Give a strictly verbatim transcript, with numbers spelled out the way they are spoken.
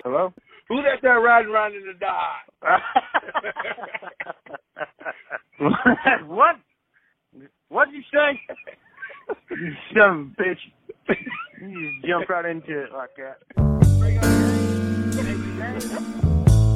Hello? Who's that there riding around in the Dodge? What? What'd you say? You son of a bitch. You just jump right into it like that.